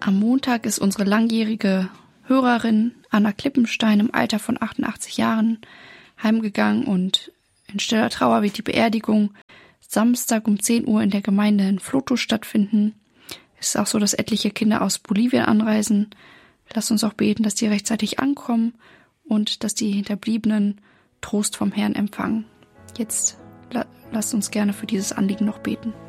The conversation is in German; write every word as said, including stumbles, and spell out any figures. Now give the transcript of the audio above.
Am Montag ist unsere langjährige Hörerin Anna Klippenstein im Alter von achtundachtzig Jahren heimgegangen und in stiller Trauer wird die Beerdigung Samstag um zehn Uhr in der Gemeinde in Vlotho stattfinden. Es ist auch so, dass etliche Kinder aus Bolivien anreisen. Lasst uns auch beten, dass die rechtzeitig ankommen und dass die Hinterbliebenen Trost vom Herrn empfangen. Jetzt la- lasst uns gerne für dieses Anliegen noch beten.